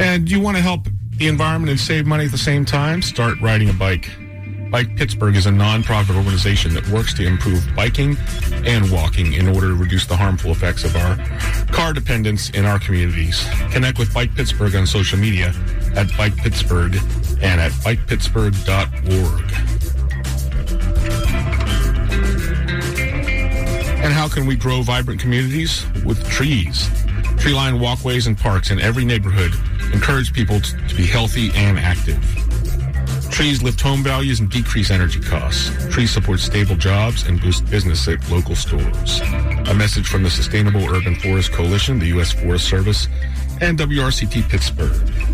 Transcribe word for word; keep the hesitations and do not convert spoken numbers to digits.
And you want to help the environment and save money at the same time? Start riding a bike. Bike Pittsburgh is a nonprofit organization that works to improve biking and walking in order to reduce the harmful effects of our car dependence in our communities. Connect with Bike Pittsburgh on social media at Bike Pittsburgh and at bike pittsburgh dot org. And how can we grow vibrant communities? With trees. Tree-lined walkways and parks in every neighborhood encourage people to be healthy and active. Trees lift home values and decrease energy costs. Trees support stable jobs and boost business at local stores. A message from the Sustainable Urban Forest Coalition, the U S Forest Service, and W R C T Pittsburgh.